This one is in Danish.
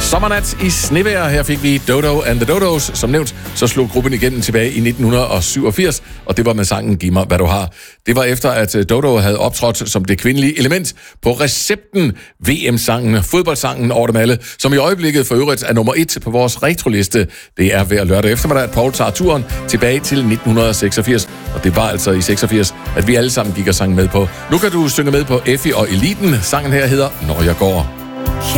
Sommernat i snevejr. Her fik vi Dodo and the Dodos. Som nævnt, så slog gruppen igennem tilbage i 1987, og det var med sangen Giv mig, hvad du har. Det var efter, at Dodo havde optrådt som det kvindelige element på Recepten, VM-sangen, fodboldsangen over dem alle, som i øjeblikket for øvrigt er nummer 1 på vores retroliste. Det er hver lørdag eftermiddag, at Paul tager turen tilbage til 1986, og det var altså i 86, at vi alle sammen gik og sang med på. Nu kan du synge med på Effie og Eliten. Sangen her hedder Når jeg går.